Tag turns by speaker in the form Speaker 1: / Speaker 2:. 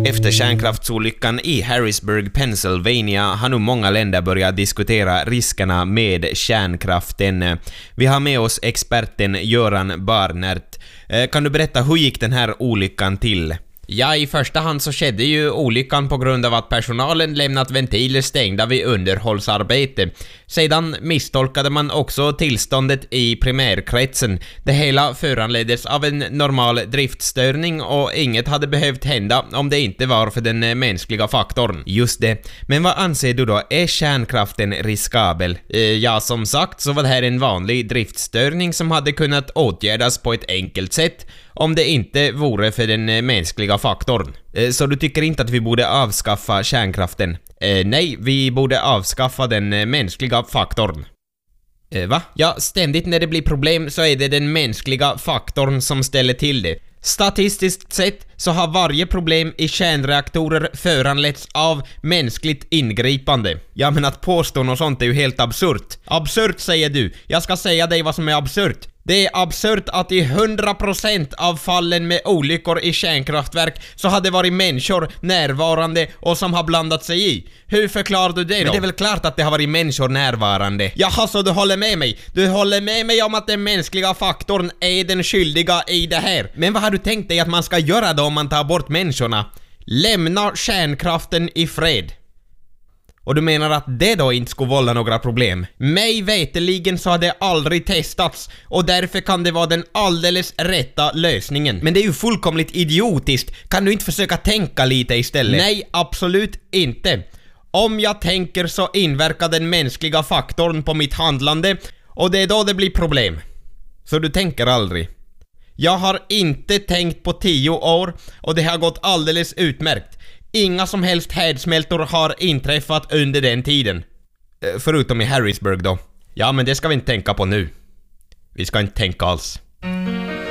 Speaker 1: Efter kärnkraftsolyckan i Harrisburg, Pennsylvania har nu många länder börjat diskutera riskerna med kärnkraften. Vi har med oss experten Göran Barnert. Kan du berätta, hur gick den här olyckan till?
Speaker 2: Ja, i första hand så skedde ju olyckan på grund av att personalen lämnat ventiler stängda vid underhållsarbete. Sedan misstolkade man också tillståndet i primärkretsen. Det hela föranleddes av en normal driftstörning och inget hade behövt hända om det inte var för den mänskliga faktorn.
Speaker 1: Just det. Men vad anser du då? Är kärnkraften riskabel?
Speaker 2: Ja, som sagt så var det här en vanlig driftstörning som hade kunnat åtgärdas på ett enkelt sätt om det inte vore för den mänskliga faktorn.
Speaker 1: Så du tycker inte att vi borde avskaffa kärnkraften?
Speaker 2: Nej, vi borde avskaffa den mänskliga faktorn.
Speaker 1: Va?
Speaker 2: Ja, ständigt när det blir problem så är det den mänskliga faktorn som ställer till det. Statistiskt sett så har varje problem i kärnreaktorer föranletts av mänskligt ingripande.
Speaker 1: Ja, men att påstå något sånt är ju helt absurt.
Speaker 2: Absurt säger du. Jag ska säga dig vad som är absurt. Det är absurt att i 100% av fallen med olyckor i kärnkraftverk så hade varit människor närvarande och som har blandat sig i. Hur förklarar du det då?
Speaker 1: Men det är väl klart att det har varit människor närvarande.
Speaker 2: Jaha, så du håller med mig? Du håller med mig om att den mänskliga faktorn är den skyldiga i det här?
Speaker 1: Men vad har du tänkt dig att man ska göra då om man tar bort människorna?
Speaker 2: Lämna kärnkraften i fred.
Speaker 1: Och du menar att det då inte skulle vålla några problem?
Speaker 2: Mig veteligen så har det aldrig testats och därför kan det vara den alldeles rätta lösningen.
Speaker 1: Men det är ju fullkomligt idiotiskt. Kan du inte försöka tänka lite istället?
Speaker 2: Nej, absolut inte. Om jag tänker så inverkar den mänskliga faktorn på mitt handlande och det är då det blir problem.
Speaker 1: Så du tänker aldrig?
Speaker 2: Jag har inte tänkt på 10 år och det har gått alldeles utmärkt. Inga som helst härdsmältor har inträffat under den tiden.
Speaker 1: Förutom i Harrisburg då.
Speaker 2: Ja, men det ska vi inte tänka på nu. Vi ska inte tänka alls.